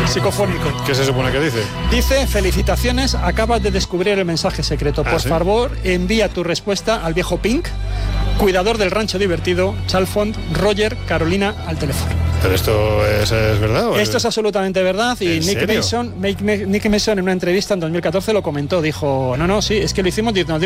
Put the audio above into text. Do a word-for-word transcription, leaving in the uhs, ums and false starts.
psicofónico. ¿Qué se supone que dice? Dice, felicitaciones, acabas de descubrir el mensaje secreto. ¿Ah, Por sí? favor, envía tu respuesta al viejo Pink, cuidador del rancho divertido, Chalfont, Roger, Carolina, al teléfono. ¿Pero esto es, es verdad? ¿O Esto es absolutamente verdad y ¿En Nick serio? Mason, Nick, Nick Mason en una entrevista en dos mil catorce lo comentó, dijo, no, no, sí, es que lo hicimos, nos